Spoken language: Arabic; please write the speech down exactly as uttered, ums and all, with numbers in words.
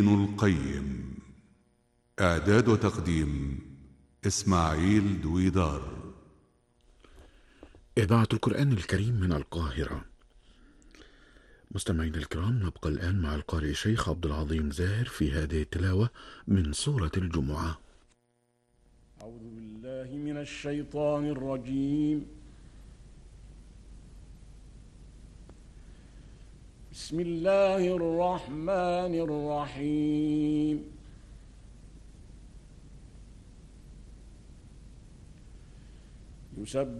القيم. إعداد وتقديم إسماعيل دويدار. إذاعة القرآن الكريم من القاهرة. مستمعينا الكرام، نبقى الآن مع القارئ الشيخ عبد العظيم زاهر في هذه التلاوة من سورة الجمعة. أعوذ بالله من الشيطان الرجيم. بسم الله الرحمن الرحيم. يسبح